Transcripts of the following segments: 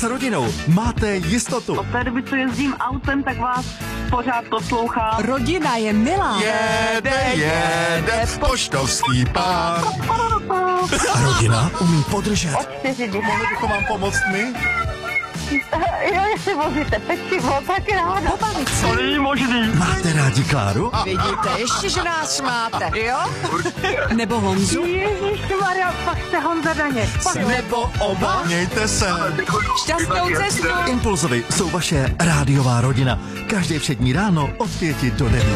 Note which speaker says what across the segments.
Speaker 1: rodinou máte jistotu.
Speaker 2: Od té doby, co jezdím autem, tak vás pořád poslouchám.
Speaker 3: Rodina je milá.
Speaker 1: Jede poštovský pár. A rodina umí podržet.
Speaker 2: Od 4 děti.
Speaker 1: Mohli bychom vám pomoct my?
Speaker 2: Jo, jestli vozíte pečivo, tak ráda.
Speaker 3: Pobavit se.
Speaker 2: To není možný.
Speaker 1: Máte rádi Kláru?
Speaker 3: Vidíte, ještě, že nás máte, jo? Nebo Honzu?
Speaker 2: Ježišmarja, pak jste Honza Daně.
Speaker 3: Nebo oba?
Speaker 1: Mějte se.
Speaker 3: Šťastnou cestu.
Speaker 1: Impulzovi jsou vaše rádiová rodina. Každé všední ráno od 5 do 9.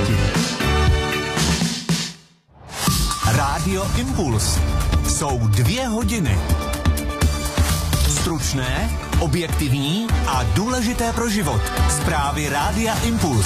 Speaker 4: Rádio Impuls. Jsou 2 hodiny. Stručné, objektivní a důležité pro život. Zprávy Rádia Impuls.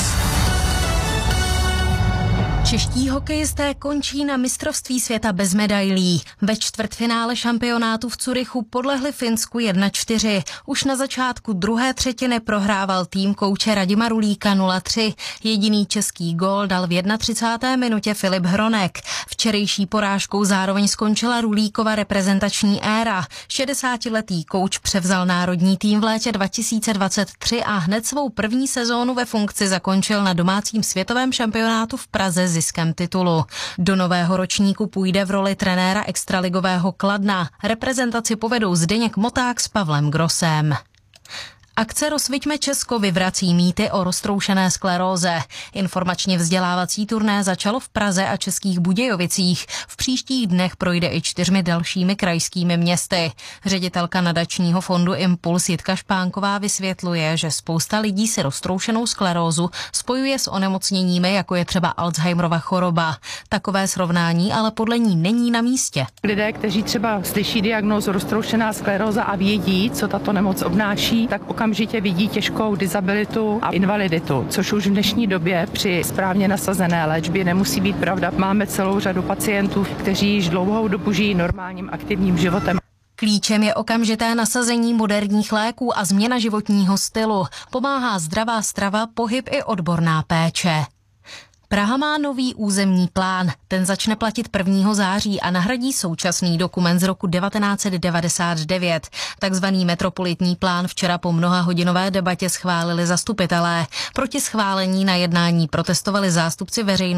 Speaker 5: Čeští hokejisté končí na mistrovství světa bez medailí. Ve čtvrtfinále šampionátu v Curychu podlehli Finsku 1-4. Už na začátku druhé třetiny prohrával tým kouče Radima Rulíka 0-3. Jediný český gól dal v 31. minutě Filip Hronek. Včerejší porážkou zároveň skončila Rulíkova reprezentační éra. 60letý kouč převzal národní tým v létě 2023 a hned svou první sezónu ve funkci zakončil na domácím světovém šampionátu v Praze ziskem titulu. Do nového ročníku půjde v roli trenéra extraligového Kladna. Reprezentaci povedou Zdeněk Moták s Pavlem Grossem. Akce Rozsviťme Česko vyvrací mýty o roztroušené skleróze. Informačně vzdělávací turné začalo v Praze a Českých Budějovicích. V příštích dnech projde i 4 dalšími krajskými městy. Ředitelka nadačního fondu Impuls Jitka Špánková vysvětluje, že spousta lidí si roztroušenou sklerózu spojuje s onemocněními, jako je třeba Alzheimerova choroba. Takové srovnání ale podle ní není na místě.
Speaker 6: Lidé, kteří třeba slyší diagnózu roztroušená skleróza a vědí, co tato nemoc obnáší, tak okamžitě vidí těžkou disabilitu a invaliditu, což už v dnešní době při správně nasazené léčbě nemusí být pravda. Máme celou řadu pacientů, kteří již dlouhou dobu žijí normálním aktivním životem.
Speaker 5: Klíčem je okamžité nasazení moderních léků a změna životního stylu. Pomáhá zdravá strava, pohyb i odborná péče. Praha má nový územní plán. Ten začne platit 1. září a nahradí současný dokument z roku 1999. Takzvaný metropolitní plán včera po mnohahodinové debatě schválili zastupitelé. Proti schválení na jednání protestovali zástupci veřejnosti